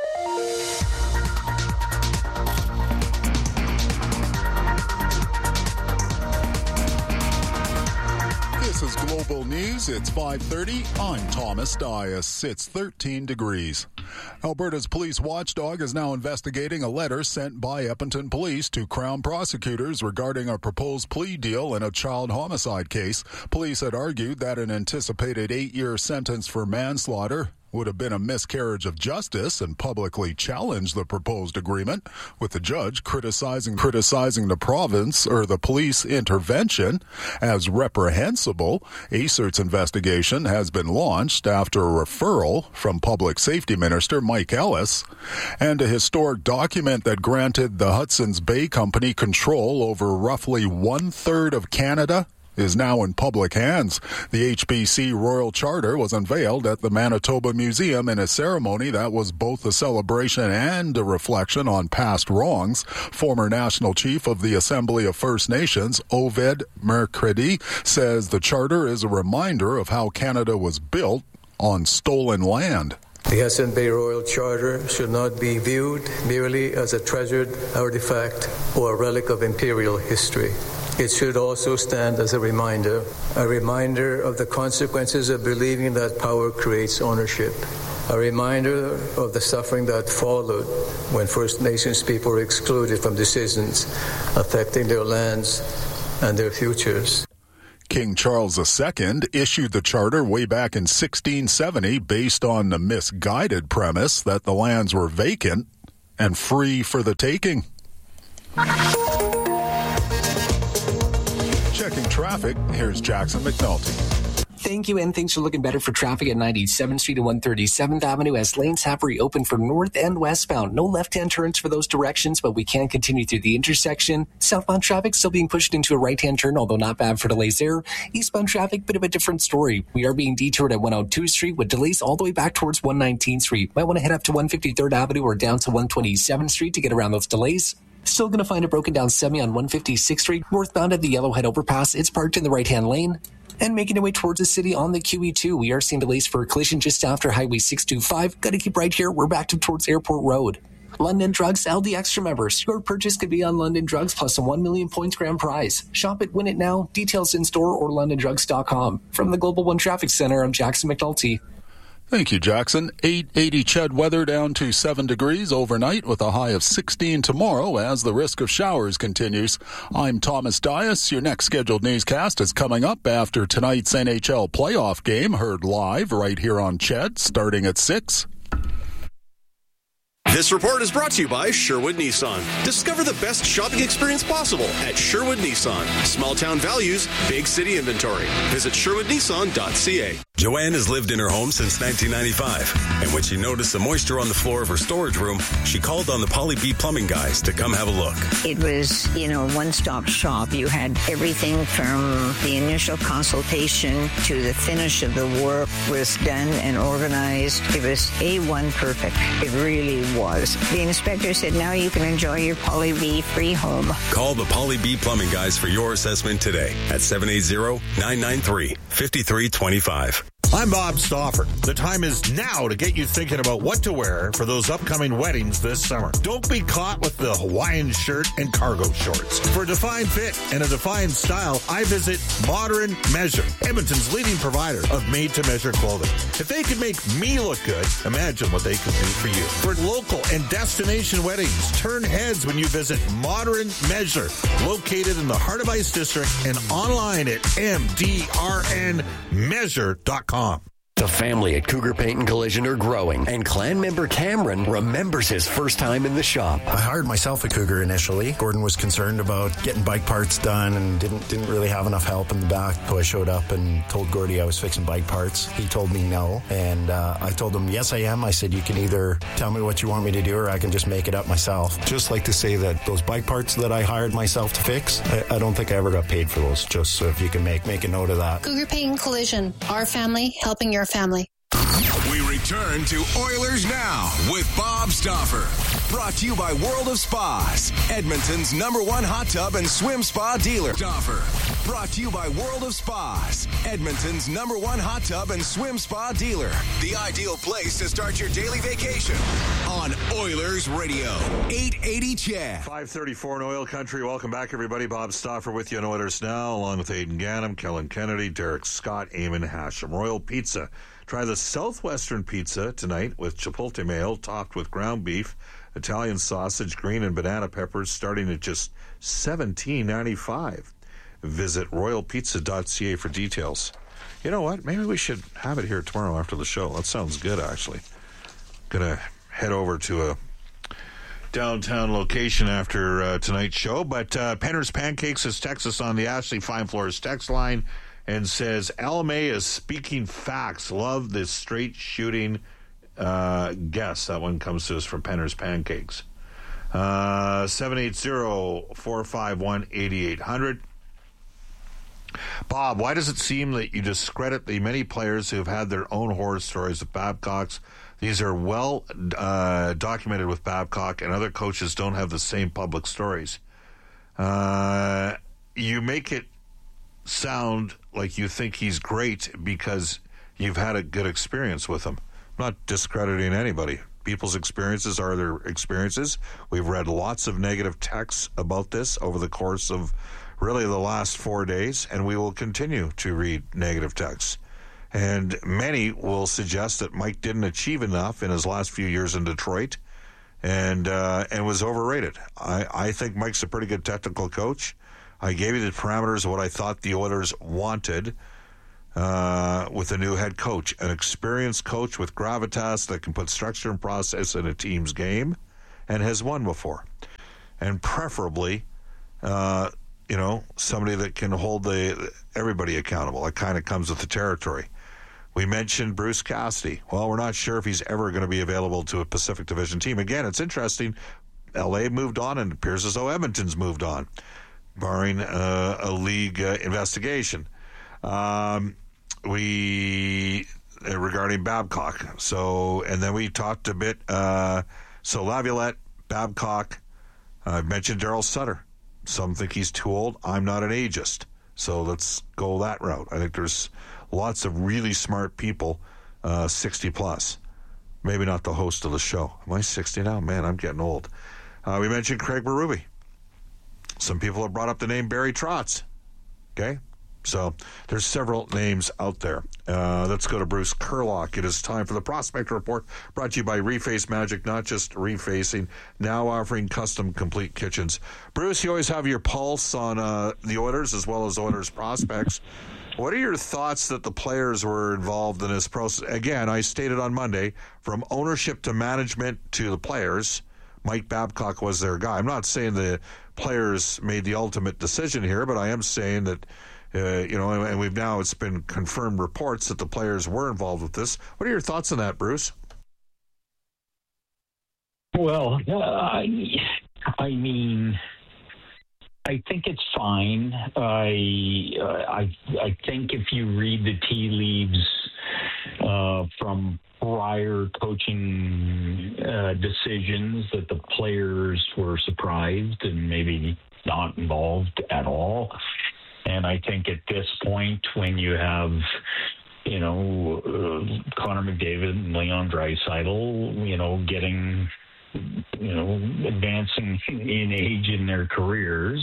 This is Global News. It's 5:30. I'm Thomas Dias. It's 13 degrees. Alberta's police watchdog is now investigating a letter sent by Edmonton Police to Crown prosecutors regarding a proposed plea deal in a child homicide case. Police had argued that an anticipated 8-year sentence for manslaughter would have been a miscarriage of justice and publicly challenged the proposed agreement, with the judge criticizing the province or the police intervention as reprehensible. ACERT's investigation has been launched after a referral from Public Safety Minister Mike Ellis, and a historic document that granted the Hudson's Bay Company control over roughly 1/3 of Canada is now in public hands. The HBC Royal Charter was unveiled at the Manitoba Museum in a ceremony that was both a celebration and a reflection on past wrongs. Former National Chief of the Assembly of First Nations, Ovid Mercredi, says the Charter is a reminder of how Canada was built on stolen land. The Hudson Bay Royal Charter should not be viewed merely as a treasured artifact or a relic of imperial history. It should also stand as a reminder of the consequences of believing that power creates ownership, a reminder of the suffering that followed when First Nations people were excluded from decisions affecting their lands and their futures. King Charles II issued the charter way back in 1670 based on the misguided premise that the lands were vacant and free for the taking. Checking traffic, here's Jackson McNulty. Thank you, and things are looking better for traffic at 97th Street and 137th Avenue as lanes have reopened for north and westbound. No left-hand turns for those directions, but we can continue through the intersection. Southbound traffic still being pushed into a right-hand turn, although not bad for delays there. Eastbound traffic, bit of a different story. We are being detoured at 102nd Street with delays all the way back towards 119th Street. Might want to head up to 153rd Avenue or down to 127th Street to get around those delays. Still going to find a broken down semi on 156th Street. Northbound at the Yellowhead Overpass, it's parked in the right-hand lane. And making our way towards the city on the QE2, we are seeing delays for a collision just after Highway 625. Got to keep right here. We're back towards Airport Road. London Drugs LD Extra members. Your purchase could be on London Drugs plus a 1 million points grand prize. Shop it, win it now. Details in store or londondrugs.com. From the Global One Traffic Center, I'm Jackson McNulty. Thank you, Jackson. 880 Ched weather down to 7 degrees overnight with a high of 16 tomorrow as the risk of showers continues. I'm Thomas Dias. Your next scheduled newscast is coming up after tonight's NHL playoff game, heard live right here on Ched, starting at 6. This report is brought to you by Sherwood Nissan. Discover the best shopping experience possible at Sherwood Nissan. Small town values, big city inventory. Visit sherwoodnissan.ca. Joanne has lived in her home since 1995, and when she noticed the moisture on the floor of her storage room, she called on the Polly B Plumbing guys to come have a look. It was, a one-stop shop. You had everything from the initial consultation to the finish of the work was done and organized. It was A1 perfect. It really was. The inspector said, now you can enjoy your Polly B free home. Call the Polly B Plumbing guys for your assessment today at 780-993-5325. I'm Bob Stauffer. The time is now to get you thinking about what to wear for those upcoming weddings this summer. Don't be caught with the Hawaiian shirt and cargo shorts. For a defined fit and a defined style, I visit Modern Measure, Edmonton's leading provider of made-to-measure clothing. If they could make me look good, imagine what they could do for you. For local and destination weddings, turn heads when you visit Modern Measure, located in the Heart of Ice District and online at mdrnmeasure.com. The family at Cougar Paint and Collision are growing, and clan member Cameron remembers his first time in the shop. I hired myself at Cougar initially. Gordon was concerned about getting bike parts done and didn't really have enough help in the back. So I showed up and told Gordy I was fixing bike parts. He told me no, and I told him, yes, I am. I said, you can either tell me what you want me to do or I can just make it up myself. Just like to say that those bike parts that I hired myself to fix, I don't think I ever got paid for those, just so if you can make a note of that. Cougar Paint and Collision, our family helping your family. We return to Oilers Now with Bob Stauffer. Brought to you by World of Spas, Edmonton's #1 hot tub and swim spa dealer. Stauffer. Brought to you by World of Spas, Edmonton's #1 hot tub and swim spa dealer. The ideal place to start your daily vacation on Oilers Radio. 880 Ched. 5:34 in Oil Country. Welcome back, everybody. Bob Stauffer with you on Oilers Now, along with Aidan Gannam, Kellen Kennedy, Derek Scott, Eamon Hashem. Royal Pizza. Try the Southwestern Pizza tonight with chipotle mayo topped with ground beef, Italian sausage, green and banana peppers, starting at just $17.95. Visit royalpizza.ca for details. You know what? Maybe we should have it here tomorrow after the show. That sounds good, actually. Gonna head over to a downtown location after tonight's show. But Penner's Pancakes has texted us on the Ashley Fine Floors text line and says, LMA is speaking facts. Love this straight shooting guess. That one comes to us from Penner's Pancakes. 780-451-8800. Bob, why does it seem that you discredit the many players who have had their own horror stories with Babcock's? These are well documented with Babcock, and other coaches don't have the same public stories. You make it sound like you think he's great because you've had a good experience with him. I'm not discrediting anybody. People's experiences are their experiences. We've read lots of negative texts about this over the course of really the last 4 days, and we will continue to read negative texts. And many will suggest that Mike didn't achieve enough in his last few years in Detroit and was overrated. I think Mike's a pretty good technical coach. I gave you the parameters of what I thought the Oilers wanted with a new head coach, an experienced coach with gravitas that can put structure and process in a team's game and has won before. And preferably, somebody that can hold everybody accountable. It kind of comes with the territory. We mentioned Bruce Cassidy. Well, we're not sure if he's ever going to be available to a Pacific Division team. Again, it's interesting. L.A. moved on, and it appears as though Edmonton's moved on, barring a league investigation. Regarding Babcock. And then we talked a bit. Laviolette, Babcock. I mentioned Daryl Sutter. Some think he's too old. I'm not an ageist. So let's go that route. I think there's lots of really smart people, 60 plus. Maybe not the host of the show. Am I 60 now? Man, I'm getting old. We mentioned Craig Berube. Some people have brought up the name Barry Trotz. Okay? So there's several names out there. Let's go to Bruce Kurlock. It is time for the Prospect Report, brought to you by Reface Magic, not just refacing, now offering custom complete kitchens. Bruce, you always have your pulse on the Oilers as well as Oilers prospects. What are your thoughts that the players were involved in this process? Again, I stated on Monday, from ownership to management to the players, Mike Babcock was their guy. I'm not saying the players made the ultimate decision here, but I am saying that and it's been confirmed reports that the players were involved with this. What are your thoughts on that, Bruce? Well, I think it's fine. I think if you read the tea leaves from prior coaching decisions, that the players were surprised and maybe not involved at all. And I think at this point, when you have, Connor McDavid and Leon Draisaitl, getting, advancing in age in their careers,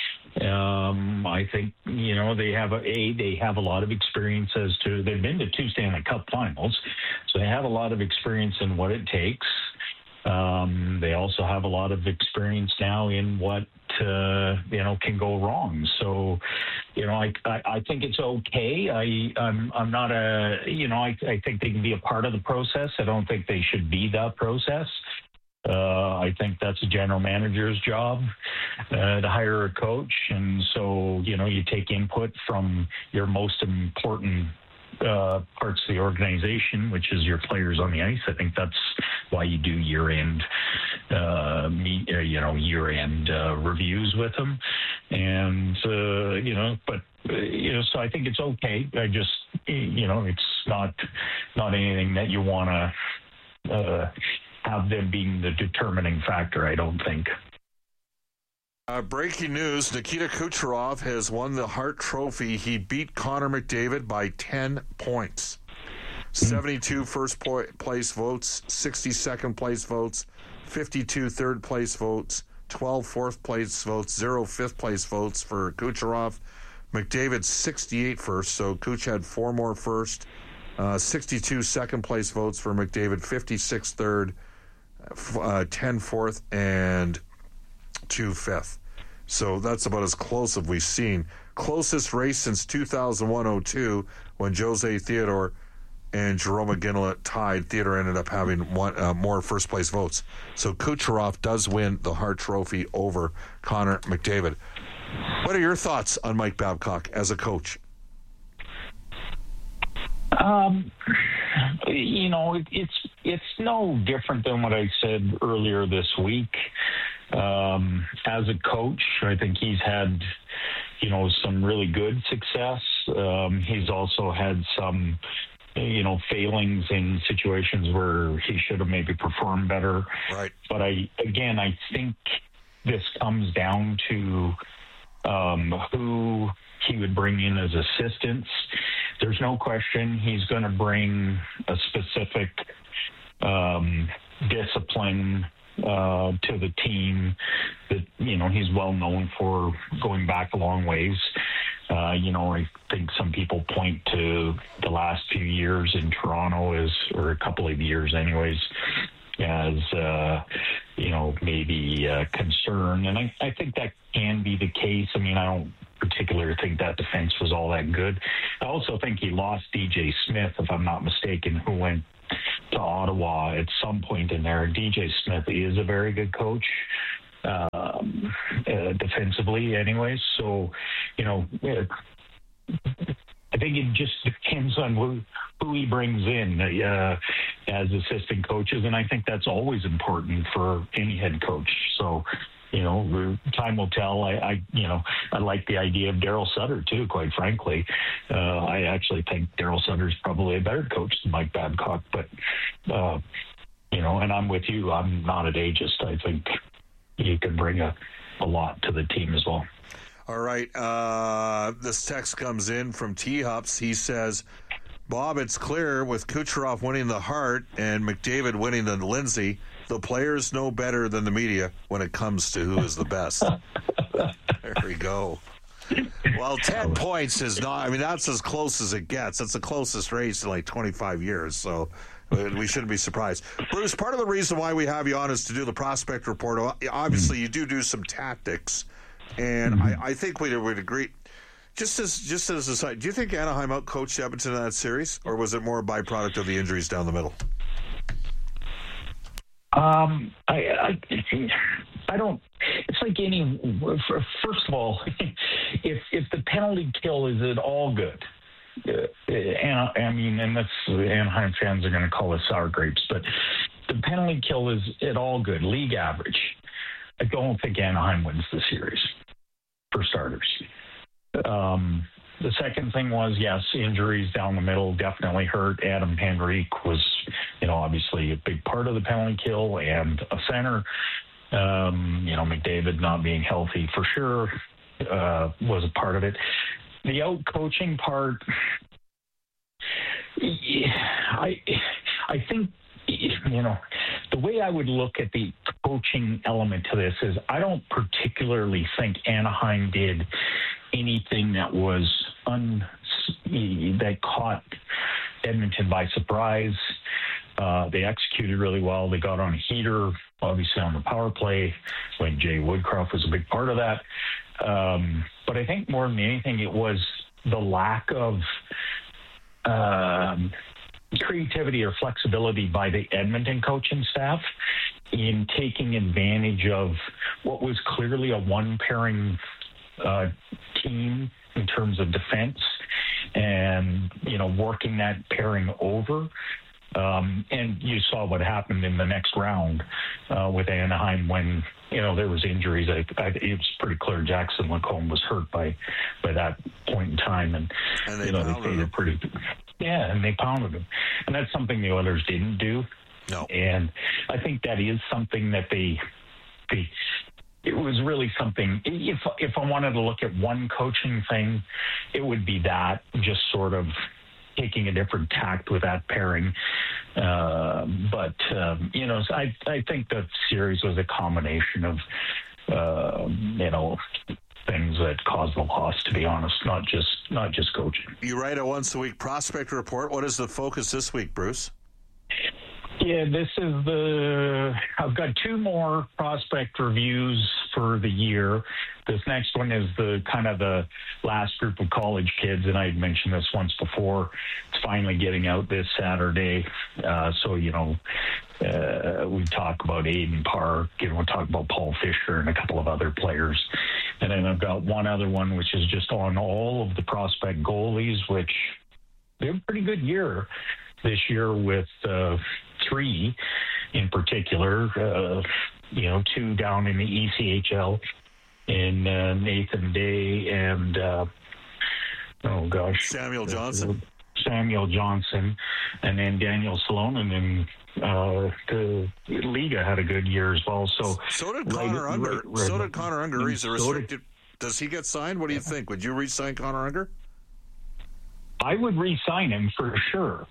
I think, they have a lot of experience they've been to 2 Stanley Cup finals, so they have a lot of experience in what it takes. They also have a lot of experience now in what can go wrong. So, I think it's okay. I'm not I think they can be a part of the process. I don't think they should be the process. I think that's a general manager's job to hire a coach. And so, you take input from your most important parts of the organization, which is your players on the ice. I think that's why you do year-end reviews with them. And, so I think it's okay. I just, it's not anything that you want to have them being the determining factor, I don't think. Breaking news, Nikita Kucherov has won the Hart Trophy. He beat Connor McDavid by 10 points. 72 first place votes, 60 second place votes, 52 third place votes, 12 fourth place votes, 0 fifth place votes for Kucherov. McDavid 68 first, so Kuch had 4 more first. 62 second place votes for McDavid, 56 third, 10 fourth, and 2 fifth. So that's about as close as we've seen. Closest race since 2001-02 when Jose Theodore and Jarome Iginla tied. Theodore ended up having more first-place votes. So Kucherov does win the Hart Trophy over Connor McDavid. What are your thoughts on Mike Babcock as a coach? It's no different than what I said earlier this week. As a coach, I think he's had, some really good success. He's also had some, failings in situations where he should have maybe performed better. Right. But I think this comes down to who he would bring in as assistants. There's no question he's going to bring a specific discipline to the team that, he's well known for going back a long ways. I think some people point to the last few years in Toronto or a couple of years anyways, as, maybe a concern. And I think that can be the case. I mean, I don't particularly think that defense was all that good. I also think he lost DJ Smith, if I'm not mistaken, who went to Ottawa at some point in there. DJ Smith is a very good coach, defensively anyways. So, I think it just depends on who he brings in as assistant coaches, and I think that's always important for any head coach. So, time will tell. I like the idea of Daryl Sutter too, quite frankly. I actually think Daryl Sutter's probably a better coach than Mike Babcock, but and I'm with you. I'm not an ageist. I think he can bring a lot to the team as well. All right. This text comes in from T-Hups. He says, Bob, it's clear with Kucherov winning the Hart and McDavid winning the Lindsay, the players know better than the media when it comes to who is the best. There we go. Well, 10 points is not, that's as close as it gets. That's the closest race in like 25 years, so we shouldn't be surprised. Bruce, part of the reason why we have you on is to do the prospect report. Obviously, you do some tactics, and I think we would agree. Just as a side, do you think Anaheim outcoached Edmonton in that series, or was it more a byproduct of the injuries down the middle? I don't. It's like first of all, if the penalty kill is at all good, and that's Anaheim fans are going to call us sour grapes, but the penalty kill is at all good, league average. I don't think Anaheim wins the series, for starters. The second thing was, yes, injuries down the middle definitely hurt. Adam Henrique was, obviously a big part of the penalty kill and a center. McDavid not being healthy for sure was a part of it. The out-coaching part, I think, the way I would look at the coaching element to this is I don't particularly think Anaheim did anything that was that caught Edmonton by surprise. They executed really well. They got on a heater, obviously on the power play, when Jay Woodcroft was a big part of that. But I think more than anything, it was the lack of creativity or flexibility by the Edmonton coaching staff in taking advantage of what was clearly a one-pairing team in terms of defense and, working that pairing over. And you saw what happened in the next round with Anaheim when, there was injuries. It was pretty clear Jackson Lacombe was hurt by that point in time. And they faded pretty. Yeah, and they pounded him. And that's something the Oilers didn't do. No. And I think that is something that it was really something. If I wanted to look at one coaching thing, it would be that, just sort of taking a different tact with that pairing. But I think the series was a combination of, things that caused the loss, to be honest, not just coaching. You write a once-a-week prospect report. What is the focus this week, Bruce? Yeah, this is I've got two more prospect reviews for the year. This next one is the kind of the last group of college kids, and I had mentioned this once before. It's finally getting out this Saturday. So, you know, we talk about Aiden Park, you know, we talk about Paul Fisher and a couple of other players. And then I've got one other one, which is just on all of the prospect goalies, which they have a pretty good year this year with 3 in particular, you know, 2 down in the ECHL in Nathan Day and, Samuel Johnson. Samuel Johnson, and then Daniel Salonen, and the Liga had a good year as well. So did Connor Unger. So did Connor Unger. He's a restricted. Does he get signed? What do you think? Would you re-sign Connor Unger? I would re-sign him for sure.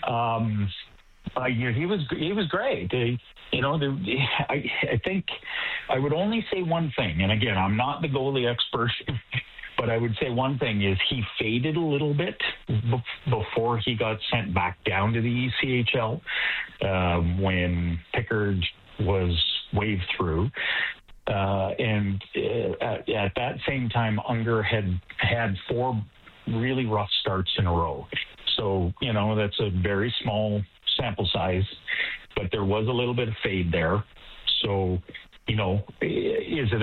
He was great. You know, I think I would only say one thing, and again, I'm not the goalie expert, but I would say one thing is he faded a little bit before he got sent back down to the ECHL when Pickard was waved through. And at that same time, Unger had 4 really rough starts in a row. So, you know, that's a very small sample size, but there was a little bit of fade there. So, you know, is it